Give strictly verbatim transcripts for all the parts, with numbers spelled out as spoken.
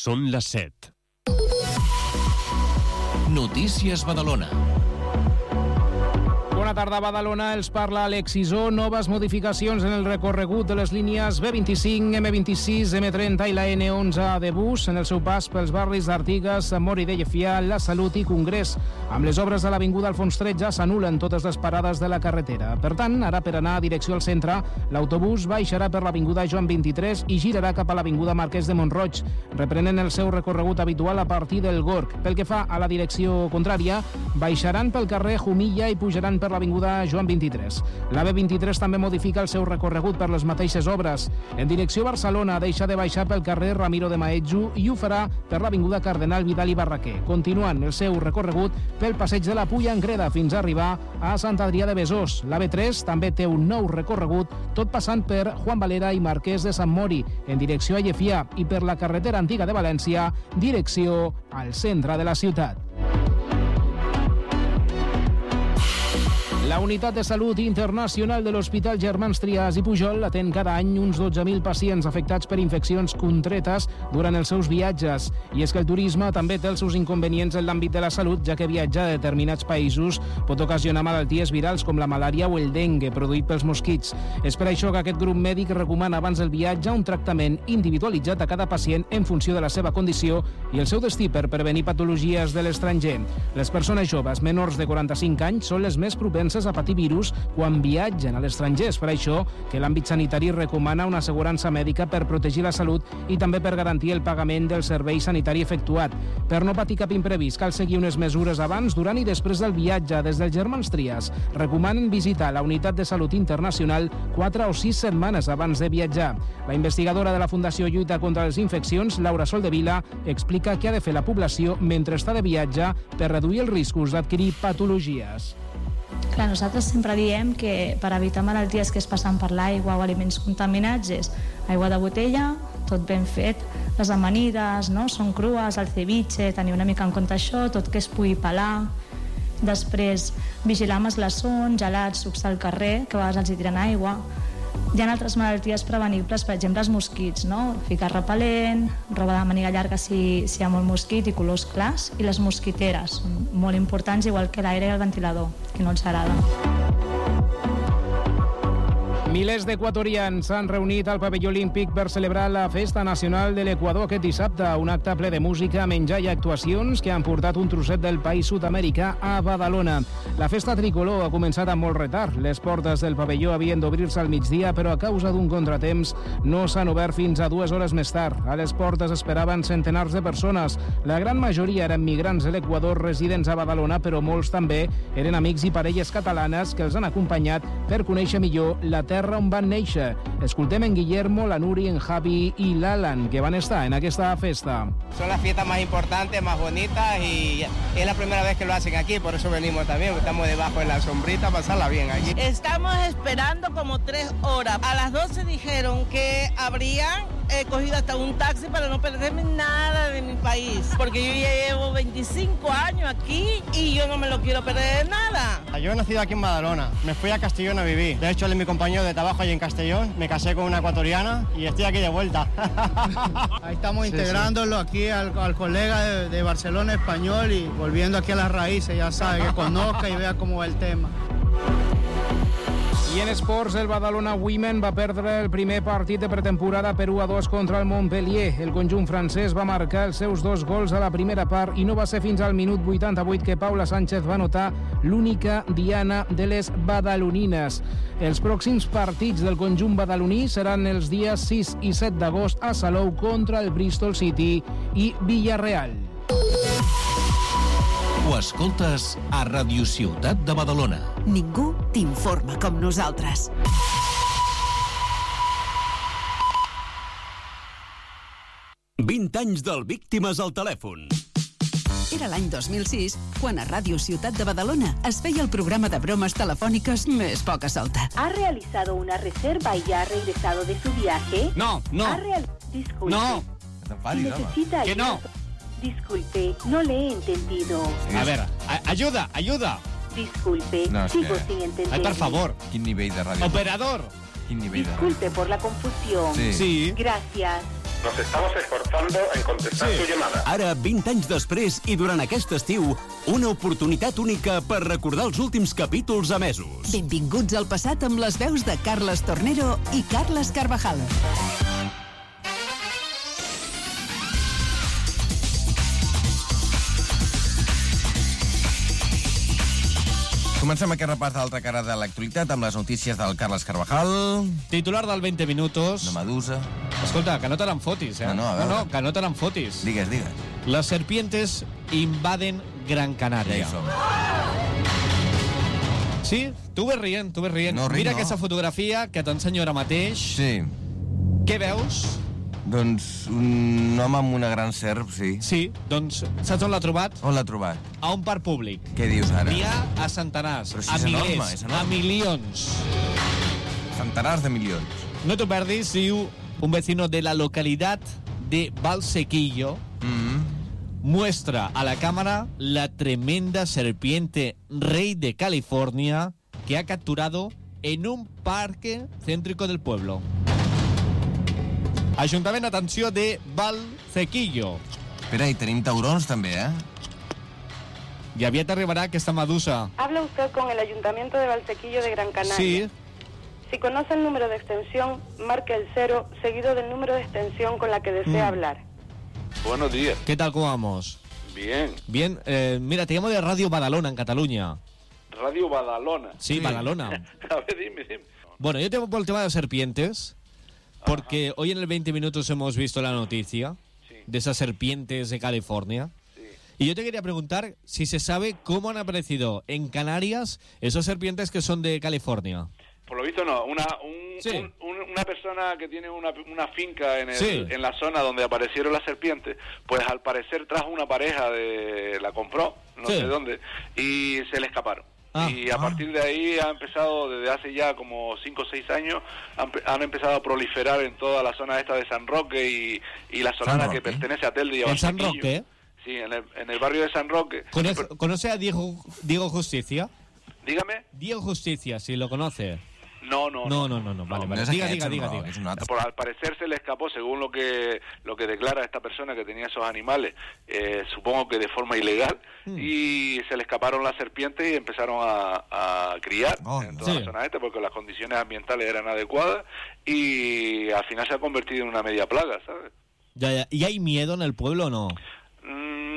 Són les set. Notícies Badalona. Bona tarda, Badalona. Els parla Alex Isó. Noves modificacions en el recorregut de les línies B vint-i-cinc, M vint-i-sis, M trenta i la N onze de bus en el seu pas pels barris d'Artigas, Sant Mori de Llefià, La Salut i Congrés. Amb les obres de l'Avinguda Alfons tretze s'anulen totes les parades de la carretera. Per tant, ara per anar a direcció al centre, l'autobús baixarà per l'Avinguda Joan vint-i-tres i girarà cap a l'Avinguda Marquès de Montroig, reprenent el seu recorregut habitual a partir del Gorg. Pel que fa a la direcció contrària, baixaran pel carrer Jumilla i pujaran per l'Avinguda Joan vint-i-tres. La B vint-i-tres també modifica el seu recorregut per les mateixes obres. En direcció Barcelona deixa de baixar pel carrer Ramiro de Maeztu i ho farà per l'Avinguda Cardenal Vidal i Barraquer, continuant el seu recorregut pel passeig de la Pulla en Greda fins a arribar a Sant Adrià de Besòs. La B tres també té un nou recorregut, tot passant per Juan Valera i Marquès de Sant Mori, en direcció a Llefià, i per la carretera antiga de València, direcció al centre de la ciutat. La Unitat de Salut Internacional de l'Hospital Germans Trias i Pujol atén cada any uns dotze mil pacients afectats per infeccions contretes durant els seus viatges. I és que el turisme també té els seus inconvenients en l'àmbit de la salut, ja que viatjar a determinats països pot ocasionar malalties virals com la malària o el dengue, produït pels mosquits. És per això que aquest grup mèdic recomana abans del viatge un tractament individualitzat a cada pacient en funció de la seva condició i el seu destí per prevenir patologies de l'estranger. Les persones joves menors de quaranta-cinc anys són les més propenses a patir virus quan viatgen a l'estranger. És per això que l'àmbit sanitari recomana una assegurança mèdica per protegir la salut i també per garantir el pagament del servei sanitari efectuat. Per no patir cap imprevist, cal seguir unes mesures abans, durant i després del viatge. Des del Germans Trias recomanen visitar la Unitat de Salut Internacional quatre o sis setmanes abans de viatjar. La investigadora de la Fundació Lluita contra les Infeccions, Laura Soldevila, explica què ha de fer la població mentre està de viatge per reduir els riscos d'adquirir patologies. Clar, nosaltres sempre diem que per evitar malalties que es passen per l'aigua o aliments contaminats és aigua de botella, tot ben fet, les amanides, no? Són crues, el ceviche, tenir una mica en compte això, tot que es pugui pelar. Després, vigilar amb eslassons, gelats, sucs al carrer, que a vegades els hi tiren aigua. Hi ha altres malalties prevenibles, per exemple, els mosquits, no? Ficar repel·lent, roba de màniga llarga si, si hi ha molt mosquit i colors clars, i les mosquiteres, són molt importants, igual que l'aire i el ventilador, que no els agrada. Milers d'equatorians s'han reunit al pavelló olímpic per celebrar la Festa Nacional de l'Equador aquest dissabte, un acte ple de música, menjar i actuacions que han portat un trosset del país sud-americà a Badalona. La festa tricolor ha començat amb molt retard. Les portes del pavelló havien d'obrir-se al migdia, però a causa d'un contratemps no s'han obert fins a dues hores més tard. A les portes esperaven centenars de persones. La gran majoria eren migrants de l'Equador residents a Badalona, però molts també eren amics i parelles catalanes que els han acompanyat per conèixer millor la terra on van néixer. Escoltem en Guillermo, la Nuri, en Javi y Lalan, que van estar en aquesta festa. Son las fiestas más importantes, más bonitas y es la primera vez que lo hacen aquí, por eso venimos también, estamos debajo de la sombrita, pasarla bien aquí. Estamos esperando como tres horas. A las doce dijeron que habrían eh, cogido hasta un taxi para no perderme nada de mi país, porque yo ya llevo veinticinco años aquí y yo no me lo quiero perder nada. Yo he nacido aquí en Badalona, me fui a Castellón a vivir. De hecho, él es mi compañero de trabajo allí en Castellón, me casé con una ecuatoriana y estoy aquí de vuelta. Ahí estamos integrándolo aquí al, al colega de, de Barcelona español y volviendo aquí a las raíces, ya sabe, que conozca y vea cómo va el tema. I en esports, el Badalona Women va perdre el primer partit de pretemporada per u a dos contra el Montpellier. El conjunt francès va marcar els seus dos gols a la primera part i no va ser fins al minut vuitanta-vuit que Paula Sánchez va anotar l'única diana de les badalonines. Els pròxims partits del conjunt badaloní seran els dies sis i set d'agost a Salou contra el Bristol City i Villarreal. Ho escoltes a Radio Ciutat de Badalona. Ningú t'informa com nosaltres. vint anys del Víctimes al telèfon. Era l'any dos mil sis, quan a Ràdio Ciutat de Badalona es feia el programa de bromes telefòniques més poca solta. ¿Ha realizado una reserva y ya ha regresado de su viaje? No, no. ¿Ha real... Disculpe. No. Si necesita que no. Disculpe, no le he entendido. A ver, a ayuda, ayuda. Disculpe, no, sigo que... sin entender. Ay, por favor. Quin nivell de ràdio? Operador. Quin nivell de ràdio? Disculpe por la confusión. Sí. Sí. Gracias. Nos estamos esforzando en contestar sí. su llamada. Ara, vint anys després i durant aquest estiu, una oportunitat única per recordar els últims capítols emesos. Benvinguts al passat amb les veus de Carles Tornero i Carles Carvajal. Comencem aquest repàs d'altra cara de l'actualitat amb les notícies del Carles Carvajal. Titular del veinte minutos. De Medusa. Escolta, que no te n'enfotis, eh? No, no, a veure. No, no, que no te n'enfotis. Digues, digues. Les serpientes invaden Gran Canària. Ja hi som. Sí, tu ves rient, tu ves rient. No, ri, Mira no. aquesta fotografia que t'ensenyo ara mateix. Sí. Què veus? Doncs un home amb una gran serp, sí. Sí, doncs saps on l'ha trobat? On l'ha trobat? A un parc públic. Què dius ara? N'hi ha a centenars, Però si a és milers, enorme, és enorme. a milions. Centenars de milions. No te perdis, diu un vecino de la localidad de Valsequillo, Mm-hmm. muestra a la cámara la tremenda serpiente rey de California que ha capturado en un parque céntrico del pueblo. Ajuntament, atenció, de Valsequillo. Espera, i tenim taurons també, eh? I aviat arribarà aquesta medusa. Habla usted con el Ayuntamiento de Valsequillo de Gran Canaria. Sí. Si conoce el número de extensión, marque el cero seguido del número de extensión con la que desea Mm. hablar. Buenos días. ¿Qué tal, cómo vamos? Bien. Bien, eh, mira, te llamo de Radio Badalona, en Cataluña. Radio Badalona. Sí, sí. Badalona. A ver, dime, dime. Bueno, yo te llamo por el tema de serpientes, porque Ajá. hoy en el veinte minutos hemos visto la noticia sí. de esas serpientes de California. Sí. Y yo te quería preguntar si se sabe cómo han aparecido en Canarias esas serpientes que son de California. Por lo visto no, una, un, sí. un, un, una persona que tiene una, una finca en, el, sí. en la zona donde aparecieron las serpientes, pues al parecer trajo una pareja, de la compró, no sí. sé dónde, y se le escaparon. Ah, y a ah. partir de ahí ha empezado, desde hace ya como cinco o seis años, han, han empezado a proliferar en toda la zona esta de San Roque y, y la zona que pertenece a Telde y a ¿En San Roque? Sí, en el, en el barrio de San Roque. ¿Conoce, Pero, ¿conoce a Diego, Diego Justicia? Dígame. Diego Justicia, si lo conoce. No, no, no, no, no, no, vale, vale. Diga, diga, diga, diga. Por al parecer se le escapó, según lo que lo que declara esta persona que tenía esos animales, eh, supongo que de forma ilegal, mm. y se le escaparon las serpientes y empezaron a, a criar oh, en toda sí. la zona esta porque las condiciones ambientales eran adecuadas y al final se ha convertido en una media plaga, ¿sabes? Ya, ya. ¿Y hay miedo en el pueblo o no? Mm,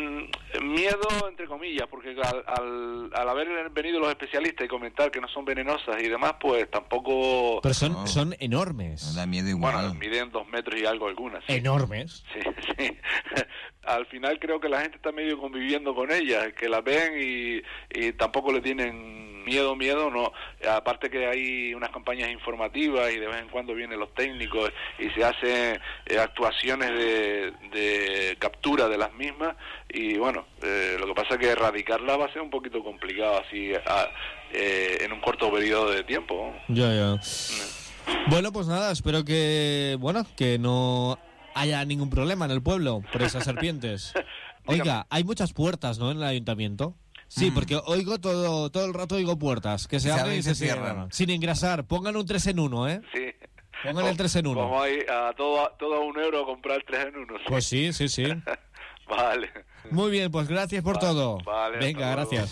miedo entre comillas, porque al, al, al haber venido los especialistas y comentar que no son venenosas y demás, pues tampoco... Pero son, no. son enormes. No da miedo igual. Bueno, miden dos metros y algo algunas. Sí. ¿Enormes? Sí, sí. Al final creo que la gente está medio conviviendo con ellas, que las ven y, y tampoco le tienen miedo, miedo, no. Aparte que hay unas campañas informativas y de vez en cuando vienen los técnicos y se hacen eh, actuaciones de, de captura de las mismas y bueno, eh, lo que pasa es que erradicarla va a ser un poquito complicado así a, eh, en un corto periodo de tiempo. Ya, ya. Mm. Bueno, pues nada, espero que, bueno, que no haya ningún problema en el pueblo por esas serpientes. Oiga, hay muchas puertas, ¿no?, en el ayuntamiento. Sí, mm. porque oigo todo todo el rato, oigo puertas que se, se abren y se, se cierran. cierran. Sin engrasar, pongan un tres en uno, ¿eh? Sí. Pongan el tres en uno. Vamos a ir a todo, a todo a un euro a comprar tres en uno. ¿Sí? Pues sí, sí, sí. Vale. Muy bien, pues gracias por vale, todo. Vale, venga, gracias.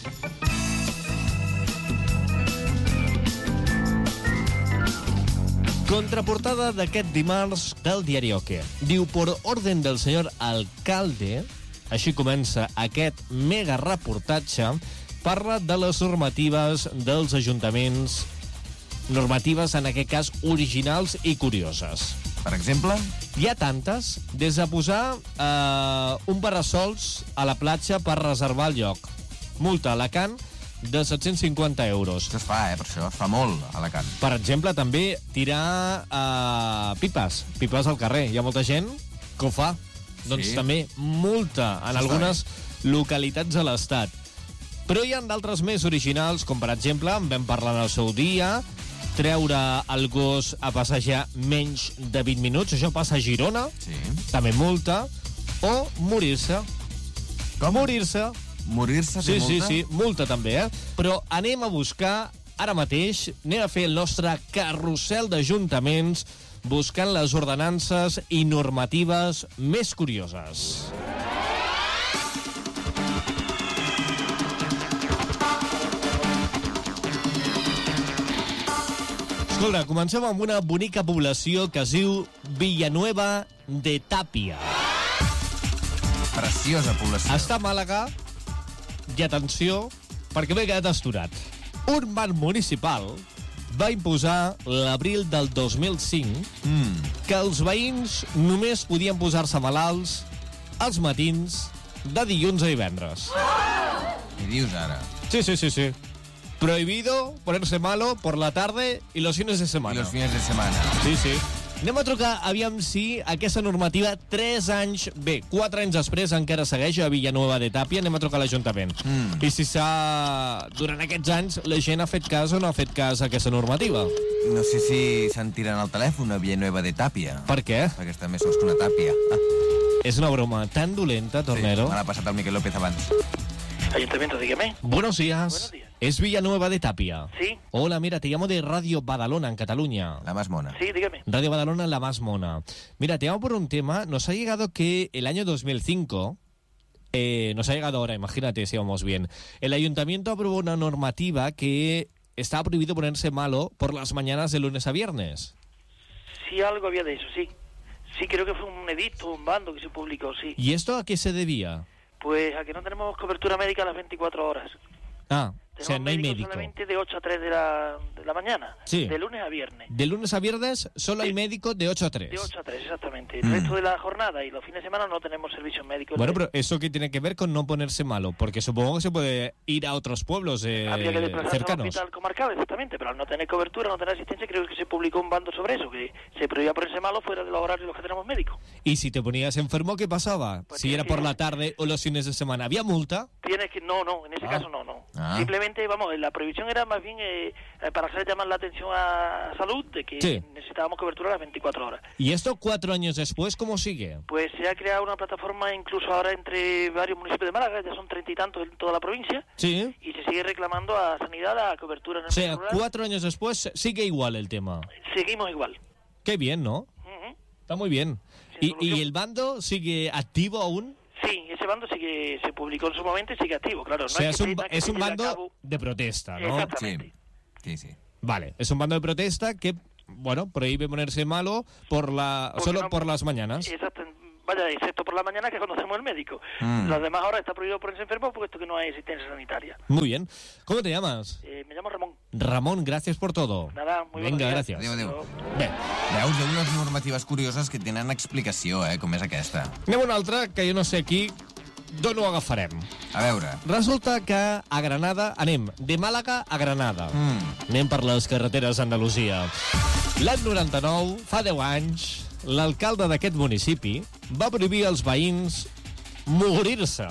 Contraportada d'aquest dimarts del diari O Q. Diu, por orden del señor alcalde, així comença aquest mega reportatge, parla de les normatives dels ajuntaments, normatives en aquest cas originals i curioses. Per exemple? Hi ha tantes, des de posar eh, un parasols a la platja per reservar el lloc. Multa a Alacant de set-cents cinquanta euros. Això es fa, eh, per això, es fa molt a Alacant. Per exemple, també tirar eh, pipes, pipes al carrer. Hi ha molta gent que ho fa. Doncs sí. també multa en algunes localitats de l'Estat. Però hi ha d'altres més originals, com per exemple, en vam parlar en el seu dia, treure el gos a passejar menys de vint minuts, això passa a Girona, sí. també multa, o morir-se. Com? Morir-se. Morir-se sí, multa? Sí, sí, multa també, eh? Però anem a buscar, ara mateix, anem a fer el nostre carrusel d'ajuntaments buscant les ordenances i normatives més curioses. Escolta, comencem amb una bonica població que es diu Villanueva de Tàpia. Preciosa població. Està a Màlaga, i atenció, perquè m'he quedat asturat. Un ban municipal va imposar l'abril del dos mil cinc mm. que els veïns només podien posar-se malalts als matins de dilluns a divendres. Què dius ara? Sí, sí, sí, sí. Prohibido ponerse malo por la tarde y los fines de semana. I los fines de semana. Sí, sí. Anem a trucar, aviam si aquesta normativa, tres anys, bé, quatre anys després, encara segueix a Villanueva de Tàpia. Anem a trucar a l'Ajuntament. Mm. I si s'ha... Durant aquests anys, la gent ha fet cas o no ha fet cas a aquesta normativa? No sé si se'n tiren al telèfon a Villanueva de Tàpia. Per què? Perquè està més sols que una tàpia. Ah. És una broma tan dolenta, Tornero. Sí, me l'ha passat el Miquel López abans. Ayuntamiento, dígame. Buenos días. Buenos días. Es Villanueva de Tàpia. Sí. Hola, mira, te llamo de Radio Badalona, en Cataluña. La más mona. Sí, dígame. Radio Badalona, la más mona. Mira, te llamo por un tema. Nos ha llegado que el año dos mil cinco... Eh, nos ha llegado ahora, imagínate si vamos bien. El Ayuntamiento aprobó una normativa que estaba prohibido ponerse malo por las mañanas de lunes a viernes. Sí, algo había de eso, sí. Sí, creo que fue un edicto, un bando que se publicó, sí. ¿Y esto a qué se debía? Pues a que no tenemos cobertura médica a las veinticuatro horas. Ah, o sea, Tenemos no hay médicos médico. solamente de ocho a tres de la, de la mañana. Sí. De lunes a viernes. De lunes a viernes solo hay médico de ocho a tres. De ocho a tres, exactamente. Mm. El resto de la jornada y los fines de semana no tenemos servicios médicos. Bueno, pero ¿eso qué tiene que ver con no ponerse malo? Porque supongo que se puede ir a otros pueblos eh, Habría que desplazarse al cercanos. hospital comarcal, exactamente, pero al no tener cobertura, no tener asistencia, creo que se publicó un bando sobre eso, que se prohibía ponerse malo fuera de los horarios en los que tenemos médicos. ¿Y si te ponías enfermo, qué pasaba? Pues si era que- por la tarde o los fines de semana, ¿había multa? Tienes que... No, no, en ese Ah. caso no, no. Ah. Simplemente, vamos, la prohibición era más bien eh, eh, para hacer llamar la atención a salud de que Sí. necesitábamos cobertura a las veinticuatro horas. ¿Y esto cuatro años después cómo sigue? Pues se ha creado una plataforma incluso ahora entre varios municipios de Málaga, ya son treinta y tantos en toda la provincia, Sí. y se sigue reclamando a Sanidad la cobertura en el O sea, medio rural. cuatro años después sigue igual el tema. Seguimos igual. Qué bien, ¿no? Ujú. Está muy bien. ¿Y, ¿Y el bando sigue activo aún? Sí, ese bando sigue, se publicó en su momento y sigue activo, claro. No O sea, hay es que un, pedir ba- nada que es se un lleve a bando cabo. de protesta, ¿no? Exactamente. Sí, sí. Vale, es un bando de protesta que, bueno, prohíbe ponerse malo por la Porque solo no- por las mañanas. Exacto. Vaya, excepto por la mañana que conocemos el médico. Mm. Las demás horas está prohibido ponerse enfermo puesto que no hay asistencia sanitaria. Muy bien. ¿Cómo te llamas? Eh, me llamo Ramón. Ramon, gràcies per todo. Nada, muy buenos Vinga, días. gràcies. Adéu, adéu. Bé, Veus, hi ha unes normatives curioses que tenen explicació, eh, com és aquesta. anem a una altra que jo no sé aquí d'on ho agafarem. A veure. Resulta que a Granada anem de Màlaga a Granada. Mm. Anem per les carreteres d'Andalusia. L'any noranta-nou, fa deu anys, l'alcalde d'aquest municipi va prohibir als veïns morir-se.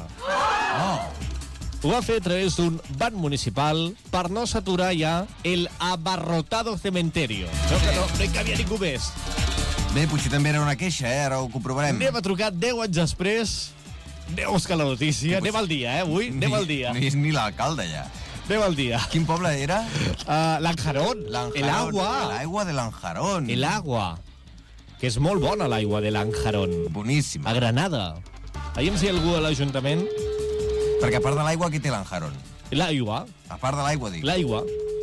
Oh. Ho va fer a través d'un ban municipal per no saturar ja el abarrotado cementerio. No, que no, no hi cabia ningú més. Bé, potser també era una queixa, eh? Ara ho comprovarem. Anem a trucar deu anys després. Anem a buscar la notícia. Anem al dia, eh, avui? Anem al dia. No és ni l'alcalde, ja. Anem al dia. Quin poble era? Uh, Lanjarón. Lanjarón. El agua. El agua de Lanjarón. El agua. Que és molt bona, l'aigua de Lanjarón. Boníssima. A Granada. Aviam si hi ha algú a l'Ajuntament. Perquè a part de l'aigua, qui té Lanjarón? L'aigua. A part de l'aigua, dic. L'aigua.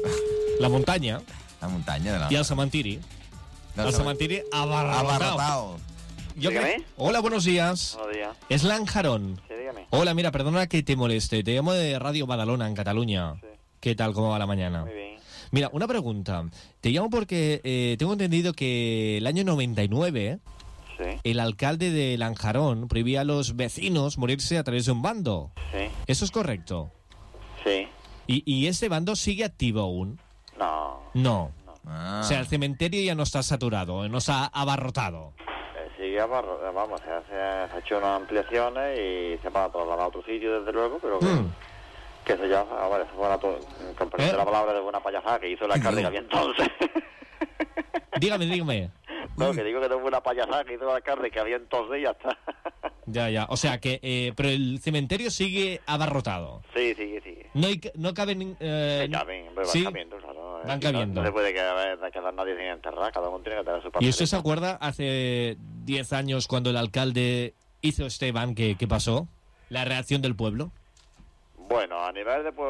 La muntanya. La muntanya de la... I el cementiri. Del El cem- cementiri abarrotado. Abarrotado. Yo creo- Hola, buenos días. Buenos días. Es Lanjarón. Sí, dígame. Hola, mira, perdona que te moleste. Te llamo de Radio Badalona, en Cataluña. Sí. ¿Qué tal? ¿Cómo va la mañana? Muy bien. Mira, una pregunta. Te llamo porque eh, tengo entendido que el año noventa y nueve Sí. el alcalde de Lanjarón prohibía a los vecinos morirse a través de un bando. Sí. ¿Eso es correcto? Sí. ¿Y, y este bando sigue activo aún? No. No. Ah. O sea, el cementerio ya no está saturado, no está abarrotado. Eh, sí, abarro- vamos, se, hace, se ha hecho unas ampliaciones y se va a trasladar a otro sitio, desde luego, pero que, Mm. que eso ya, a ver, eso fue una, to- con perdón de ¿Eh? la palabra, de buena payasada que hizo el alcalde que había entonces. Dígame, dígame. No, que digo que no fue una payasada que hizo el alcalde que había entonces y ya está. Ya, ya. O sea que, eh, pero el cementerio sigue abarrotado. Sí, sí, sí. No, hay, no caben... Eh, Sí, caben, hombre, van ¿sí? cabiendo, claro. Van cambiando. No, no se puede quedar, quedar nadie sin enterrar, cada uno tiene que tener su parte. ¿Y usted se acuerda hace diez años cuando el alcalde hizo este ban que, que pasó? ¿La reacción del pueblo? Bueno, a nivel de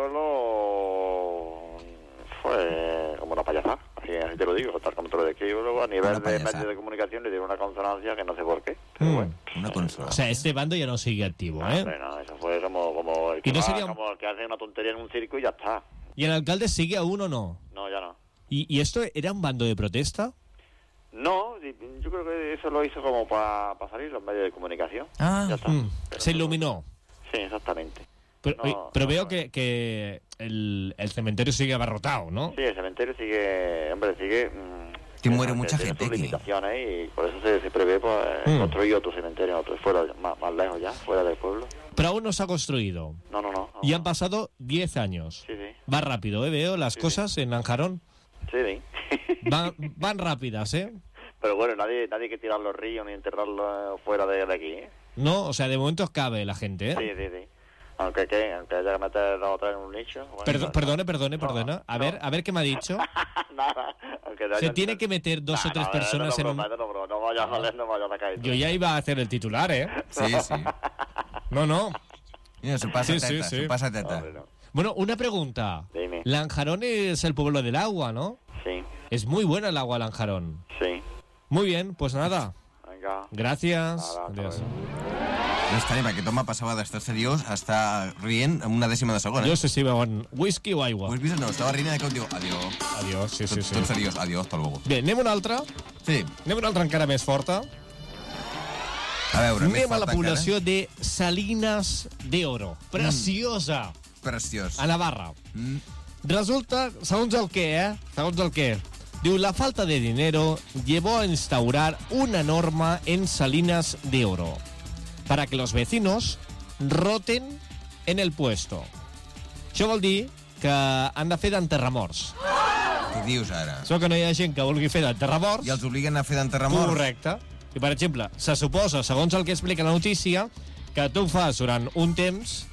pueblo fue como una payasada, así, así te lo digo, tal como te lo describo. Luego a nivel de medios de comunicación le dieron una consonancia que no sé por qué. Pero Mm. bueno, Una consola. O sea, este bando ya no sigue activo, ¿eh? hombre, no, eso fue como, como, el que ¿Y no va- sería- como el que hace una tontería en un circo y ya está. ¿Y el alcalde sigue aún o no? No, ya no. ¿Y, y esto era un bando de protesta? No, yo creo que eso lo hizo como para salir los medios de comunicación. Ah, ya está. Mm. Se iluminó. Sí, exactamente. Pero, No, oye, pero no, veo que, que el, el cementerio sigue abarrotado, ¿no? Sí, el cementerio sigue, hombre, sigue... mmm, Que muere tiene- mucha tiene gente sus aquí. limitaciones y por eso se, se prevé pues, Mm. construir otro cementerio otro, fuera, más, más lejos ya, fuera del pueblo. Pero aún no se ha construido. No, no, no. Y han pasado diez años. Sí, sí. Va rápido, ¿eh? Veo las Sí, cosas en Lanjarón. Sí, sí. Van, van rápidas, ¿eh? Pero bueno, nadie nadie hay que tirar los ríos ni enterrarlos fuera de, de aquí, ¿eh? No, o sea, de momento cabe la gente, ¿eh? Sí, sí, sí. Aunque, ¿qué? Aunque haya que meter dos o tres en un nicho. Bueno, Perdo- no, perdone, perdone, perdona. A ver, a ver qué me ha dicho. nada. Aunque Se tiene que meter dos o tres personas en un... No, no, no, no vayas a leer, no vayas a caer. Yo ya iba a hacer el titular, ¿eh? Sí, sí. No, no. Mira, se pasa Sí, teta, sí, sí. se pasa teta. Hombre, no. Bueno, una pregunta. Dime. Lanjarón es el pueblo del agua, ¿no? Sí, Es muy buena el agua Lanjarón. sí. Muy bien, pues nada. Vinga. Gracias. Nada, hasta Adiós. luego. No està bé, perquè Toma passava d'estar seriós a estar rient en una dècima de segon. Jo sé si beuen whisky o aigua. Ho has vist? No, estava rient i de cop diu adiós. Adiós, sí, sí, Tot, sí. tot seriós, adiós, hasta luego. Bé, anem a una altra. Sí. Anem a una altra encara més forta. A veure, més Anem a la falta població de Salinas de Oro. Preciosa. encara. Preciós. A Navarra. Mm. Resulta, segons el què, eh? Segons el què. Diu, la falta de dinero llevó a instaurar una norma en Salinas de Oro para que los vecinos roten en el puesto. Això vol dir que han de fer d'enterramorts. Què dius ara? Això que no hi ha gent que vulgui fer d'enterramorts. I els obliguen a fer d'enterramorts? Correcte. I, per exemple, se suposa, segons el que explica la notícia, que tu ho fas durant un temps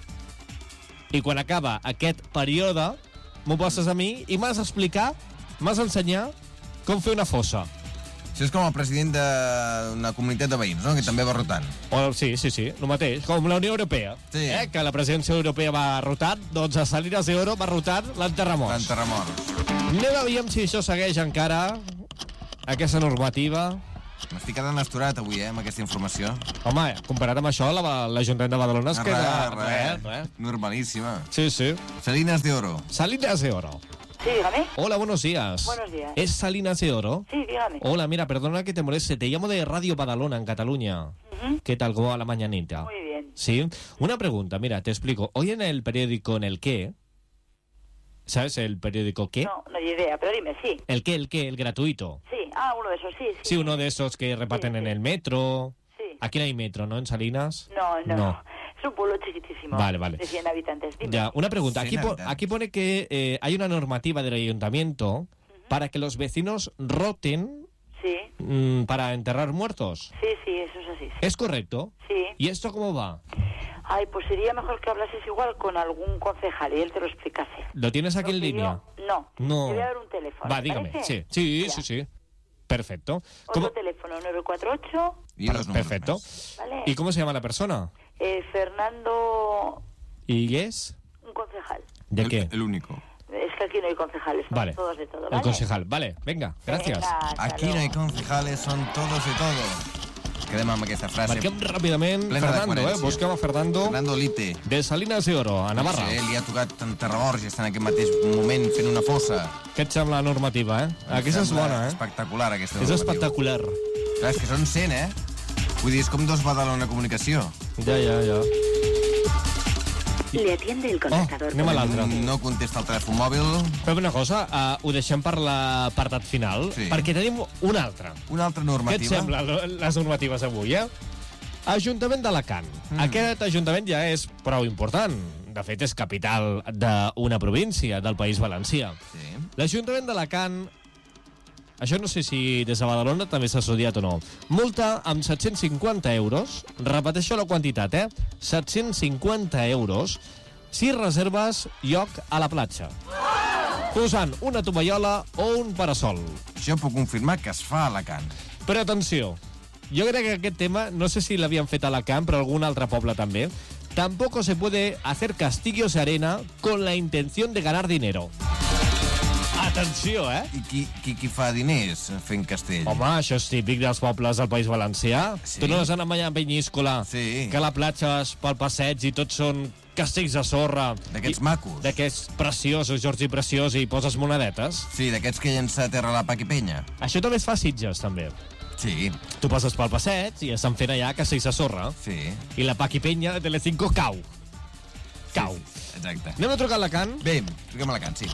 i quan acaba aquest període m'ho passes a mi i m'has d'explicar, m'has d'ensenyar com fer una fossa. Això és com el president d'una comunitat de veïns, no?, que també va rotant. O, sí, sí, sí, el mateix, com la Unió Europea. Sí. Eh? Que la presidència europea va rotant, doncs a Salinas de Oro va rotant l'enterramorts. L'enterramorts. Anem a veure si això segueix encara, aquesta normativa. M'estic quedant asturat avui, eh, amb aquesta informació. Home, comparat amb això, la- l'Ajuntament de Badalona es Res, queda... res. res. Normalíssima. Sí, sí. Salinas de Oro. Salinas de Oro. Sí, dígame. Hola, buenos días. Buenos días. ¿Es Salinas de Oro? Sí, dígame. Hola, mira, perdona que te moleste. Te llamo de Radio Badalona, en Cataluña. Ujú. ¿Qué tal? ¿Cómo va la mañanita? Muy bien. Sí. Una pregunta, mira, te explico. Hoy en el periódico En el qué, ¿sabes el periódico qué? No, no hay idea, pero dime, sí. El qué, el qué, el gratuito. Sí, ah, uno de esos, sí. Sí, Sí, uno de esos que reparten en el metro. Sí. Aquí no hay metro, ¿no? En Salinas. No, no, No. Es un pueblo chiquitísimo. Vale, vale. De cien habitantes. Dime. Ya, una pregunta. Aquí, cien po- habitantes. aquí pone que eh, hay una normativa del ayuntamiento para que los vecinos roten Sí, mm, para enterrar muertos. sí, sí, eso es así. Sí. ¿Es correcto? Sí. ¿Y esto cómo va? Ay, pues sería mejor que hablases igual con algún concejal y él te lo explicase. ¿Lo tienes aquí en Porque línea? yo- no. No. Te voy a dar un teléfono. Va, ¿te dígame. parece? Sí, sí, Mira, sí, sí. Perfecto. Otro ¿Cómo? teléfono, nueve cuatro ocho, I dos números Perfecto. més. ¿vale? ¿Y cómo se llama la persona? Eh, Fernando, ¿Y es? un concejal. ¿De El- qué? El único. Es que aquí no hay concejales, son Vale. todos de todo, ¿vale? El concejal. Vale, venga, gracias. Venga, hasta Aquí no luego. hay concejales, son todos y todo. Quedem amb aquesta frase. Marquem ràpidament Plena de Fernando, eh? coherència. Busquem a Fernando Fernando Lite. de Salinas de Oro, a Navarra. Sí, li ha tocat enterramorts i està en aquest mateix moment fent una fossa. Què et sembla la normativa, eh? Aquesta és Sembla bona, eh? Espectacular, aquesta És normativa. espectacular. Clar, és que són cent, eh? Vull dir, és com dos Badalona Comunicació. Ja, ja, ja. Le atiende el contestador. Anem a l'altre. No contesta el telèfon mòbil. Fem una cosa, uh, ho deixem per l'apartat final, Sí. perquè tenim una altra. Una altra Què et normativa. sembla, lo- les normatives avui, eh? Ajuntament d'Alacant. Mm. Aquest ajuntament ja és prou important. De fet, és capital d'una província del País Valencià. Sí. L'Ajuntament d'Alacant, això no sé si des de Badalona també s'ha estudiat o no, multa amb set-cents cinquanta euros, repeteixo la quantitat, eh? set-cents cinquanta euros, si reserves lloc a la platja. Posant una tovallola o un parasol. Jo puc confirmar que es fa a Alacant. Però atenció, jo crec que aquest tema, no sé si l'havien fet a Alacant, però algun altre poble també. Tampoco se puede hacer castillos de arena con la intención de ganar dinero. Atenció, eh? I qui, qui, qui fa diners fent castell? Home, això és típic dels pobles del País Valencià. Sí. Tu no has anat mai a Penyíscola, sí. que la platja és pel passeig i tots són castells de sorra. D'aquests macos. D'aquests preciosos, Jordi Preciós, i poses monedetes. Sí, d'aquests que llença a terra la Paqui Penya. Això també es fa a Sitges, també. Sí. Tu passes pel passeig i estan fent allà castells de sorra. Sí. I la Paqui Penya de Telecinco cau. Cau. Sí, exacte. Anem a trucar a Alacant? Bé, truquem a Alacant, sí.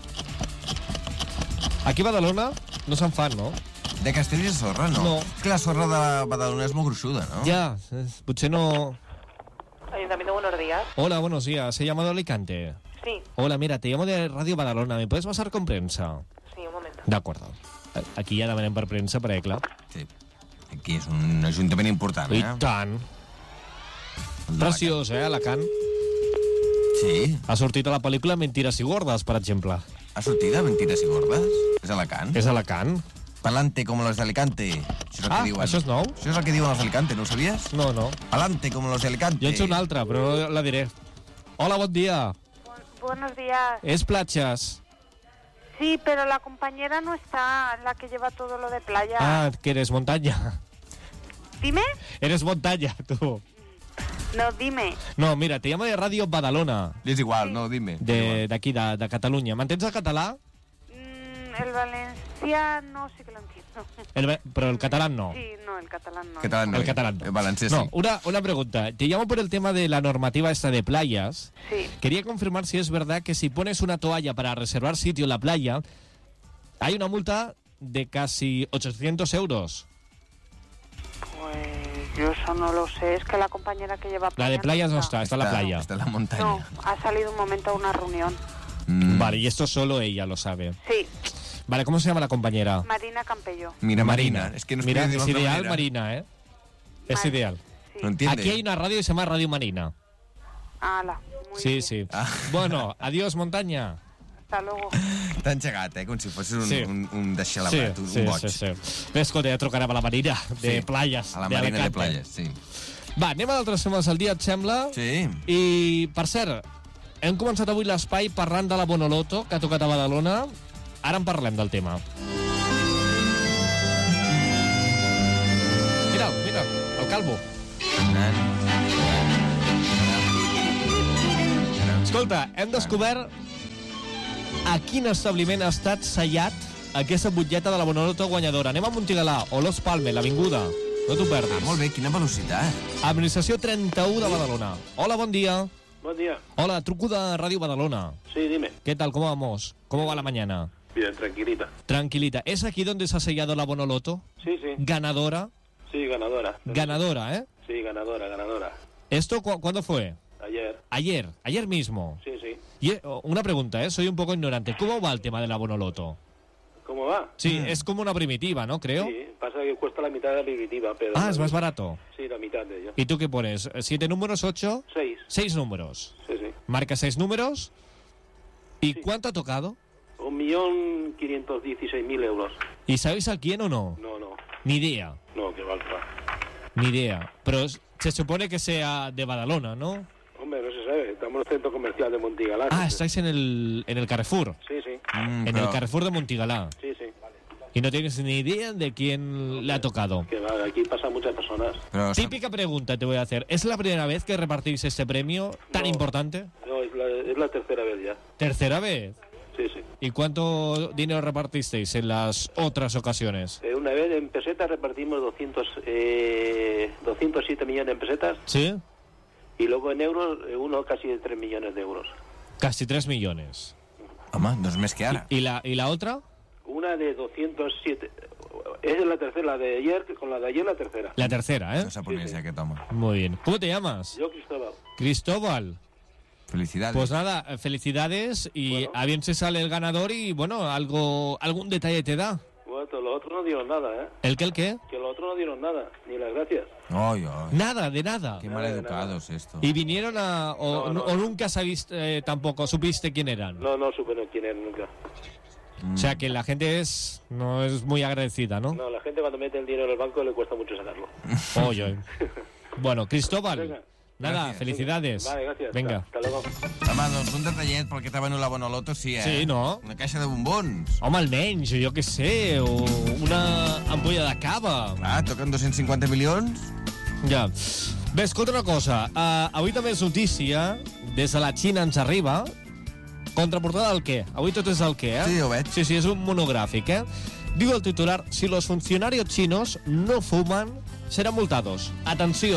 Aquí a Badalona no se'n fan, no? De castells de sorra, no? No. És que la sorra de Badalona és molt gruixuda, ¿no? Ja, es- potser no... Ayuntamiento, buenos días. Hola, buenos días. He llamado a Alicante. Sí, Hola, mira, te llamo de Radio Badalona. ¿Me puedes pasar con prensa? sí, un momento. De acuerdo. Aquí ja demanem per premsa, perquè, clar... Sí. Aquí és un ajuntament important, eh? I tant. Preciós, eh, Alacant? Sí. Ha sortit a la pel·lícula Mentiras y Gordas, per exemple. Ha sortit a Mentiras y Gordas? És Alacant? És Alacant. Palante como los de Alicante. Això és el Ah, que diuen. això és nou? Això és el que diuen els d'Alicante, no ho sabies? No, no. Palante como los de Alicante. Jo ets una altra, però no la diré. Hola, bon dia. Buenos días. És Platges. Sí, pero la compañera no está, la que lleva todo lo de playa. Ah, que eres montaña. Dime. Eres montaña, tú. No, dime. No, mira, te llamo de Radio Badalona. És igual, no, dime. De- D'aquí, de, de Catalunya. M'entens el català? Mm, el valenciano sí que lo entiendo. El, ve- però el català no. Sí, no, el catalán no. Catalán no. El catalán no. El valencià No, sí. una, una pregunta. Te llamo por el tema de la normativa esta de playas. Sí. Quería confirmar si es verdad que si pones una toalla para reservar sitio en la playa, hay una multa de casi ochocientos euros. Pues yo eso no lo sé, es que la compañera que lleva La de playas no está, está en la playa. Está en la montaña. No, ha salido un momento a una reunión. Mm. Vale, y esto solo ella lo sabe. Sí, Vale, ¿cómo se llama la compañera? Marina Campello. Mira, Marina. Es que no Mira, puede es decir de otra ideal, manera. Marina, ¿eh? Es Vale, ideal. sí. No entiende. Aquí hay una radio y se llama Radio Marina. Ala, muy Sí, bien. sí. Ah. Bueno, adiós, montaña. Hasta luego. T'ha engegat, eh? Com si fossis un, Sí. un, un Sí, deixalabrat, un, sí, un boig. sí, sí. Bé, escolta, ja trucarem a la Marina de Sí, Playas. A la Marina de Alicante. Playas, sí. Va, anem a d'altres temes del dia, et sembla? Sí. I, per cert, hem començat avui l'espai parlant de la Bonoloto, que ha tocat a Badalona. Ara en parlem del tema. Mira, mira, el calvo. Escolta, hem descobert a quin establiment ha estat sellat aquesta butlleta de la Bonoloto guanyadora. Anem a Montigalà, o Los Palme, l'avinguda. No t'ho perdis. Ah, molt bé, quina velocitat. Administració trenta-u de Badalona. Hola, bon dia. Buen día. Hola, truco de Radio Badalona. Sí, dime. ¿Qué tal? ¿Cómo vamos? ¿Cómo va la mañana? Bien, tranquilita. Tranquilita. ¿Es aquí donde se ha sellado la Bonoloto? Sí, sí. Ganadora. Sí, ganadora. Ganadora, ¿eh? Sí, ganadora, ganadora. ¿Esto cu- cuándo fue? Ayer. Ayer. Ayer mismo. Sí, sí. Y eh, una pregunta, ¿eh? Soy un poco ignorante. ¿Cómo va el tema de la Bonoloto? ¿Cómo va? Sí, es como una primitiva, ¿no? Creo. Sí, pasa que cuesta la mitad de la primitiva, pero... Ah, es más barato. Sí, la mitad de ella. ¿Y tú qué pones? ¿Siete números, ocho? Seis. Seis números. Sí, sí. Marca seis números. ¿Y cuánto ha tocado? Un millón quinientos dieciséis mil euros. ¿Y sabéis a quién o no? No, no. Ni idea. No, que va, que va. Ni idea. Pero s- se supone que sea de Badalona, ¿no? Hombre, no se sabe. Estamos en el centro comercial de Montigalá. Ah, ¿no? estáis en el, en el Carrefour. Sí, sí. Mm, En el Carrefour de Montigalá. Sí, sí. Y no tienes ni idea de quién le ha tocado. Que va, aquí pasan muchas personas. Pero, Típica pregunta te voy a hacer. ¿Es la primera vez que repartís este premio tan No. importante? No, es la, es la tercera vez ya. ¿Tercera vez? Sí, sí. ¿Y cuánto dinero repartisteis en las otras ocasiones? Eh, una vez en pesetas repartimos doscientos, eh, doscientos siete millones en pesetas ¿Sí? y luego en euros eh, uno casi de tres millones de euros. Casi tres millones. home, no és més que ara. ¿Y la, y la otra? Una de doscientos siete. Esa es la tercera, la de ayer, con la de ayer la tercera. La tercera, ¿eh? No sap on és aquest home. Muy bien. ¿Cómo te llamas? Yo, Cristóbal. Cristóbal. Felicidades. Pues nada, felicidades y a bien se sale el ganador y bueno, algo algún detalle te da. Bueno, otro, los otros no dieron nada, ¿eh? ¿El qué, el qué? Que los otros no dieron nada, ni las gracias. Ay, ay. Nada, de nada. Qué mal educados esto. ¿Y vinieron a... o, No, no. o nunca sabiste eh, tampoco, supiste quién eran? No, no supe quién era nunca. O sea, que la gente es no es muy agradecida, ¿no? No, la gente cuando mete el dinero en el banco le cuesta mucho sacarlo. Oye, oye. Bueno, Cristóbal, Venga. nada, Gràcies. felicidades. Vale, gracias. Venga. Hasta luego. Home, doncs un detallet pel que t'ha venut la bona loto, sí, eh? Sí, no? Una caixa de bombons. Home, almenys, jo què sé, o una ampolla de cava. Ah, toquen dos-cents cinquanta milions? Ja. Bé, escolta una cosa. Uh, avui també és notícia, des de la Xina ens arriba, contraportada del què? Avui tot és el què, eh? Sí, ho veig. Sí, sí, és un monogràfic, eh? Diu el titular, si los funcionarios chinos no fuman, serán multados. Atenció.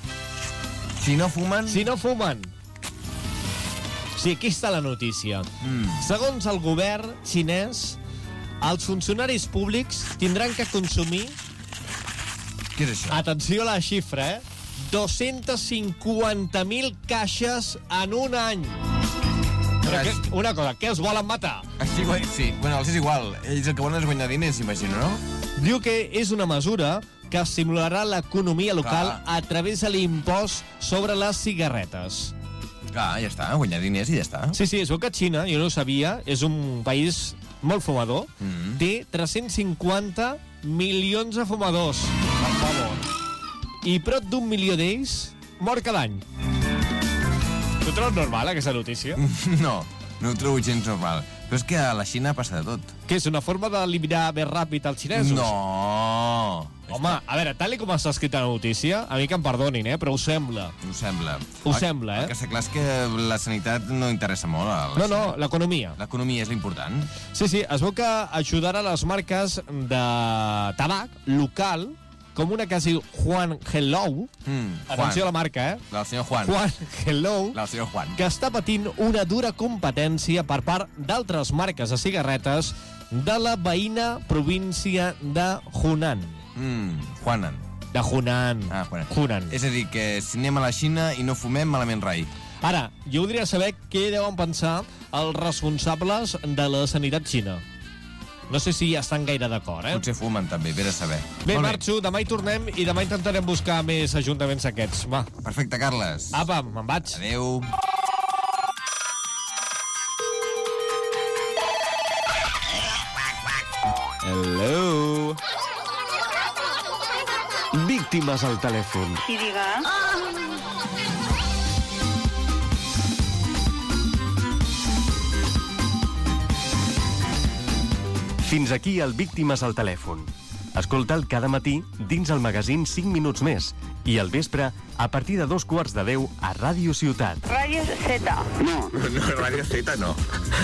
Si no fumen... Si no fumen. Sí, aquí està la notícia. Mm. Segons el govern xinès, els funcionaris públics tindran que consumir... Què és això? Atenció a la xifra, eh? dos-cents cinquanta mil caixes en un any. Però que, una cosa, què els volen matar? Sí, sí, bueno, els és igual. Ells el que volen és guanyar diners, imagino, no? Diu que és una mesura que estimularà l'economia local Clar. a través de l'impost sobre les cigarretes. Clar, ja està, guanyar diners i ja està. Sí, sí, es veu que Xina, jo no ho sabia, és un país molt fumador, Mm. té tres-cents cinquanta milions de fumadors. Per favor. I prop d'un milió d'ells mor cada any. Tu trobes normal, aquesta notícia? No, no ho trobo gens normal. Però és que a la Xina passa de tot. Què és, una forma d'eliminar més ràpid els xinesos? No! Home, a veure, tal com està escrita la notícia, a mi que em perdonin, eh, però ho sembla. Ho sembla. Ho El- sembla, eh? El que està clar és que la sanitat no interessa molt a la No, no, Xina. l'economia. L'economia és l'important. Sí, sí, es veu que ajudarà les marques de tabac local, com una que es diu Juan Hello. Mm, Atenció a la marca, eh? El senyor Juan. Juan Hello, El senyor Juan. que està patint una dura competència per part d'altres marques de cigarretes de la veïna província de Hunan. Mm, Juanan. De Hunan. Ah, Juanan. Hunan. És a dir, que si anem a la Xina i no fumem, malament rai. Ara, jo voldria saber què deuen pensar els responsables de la sanitat xina. No sé si estan gaire d'acord, eh? Potser fumen també, bé de saber. Bé, Molt marxo, demà hi tornem i demà intentarem buscar més ajuntaments aquests. Va. Perfecte, Carles. Apa, me'n vaig. Adéu. Hello. Víctimes al telèfon. Sí, diga. Fins aquí el Víctimes al telèfon. Escolta'l cada matí dins el magazín cinc minuts més i al vespre a partir de dos quarts de deu a Ràdio Ciutat. Ràdio Z. No, no, Ràdio Z no.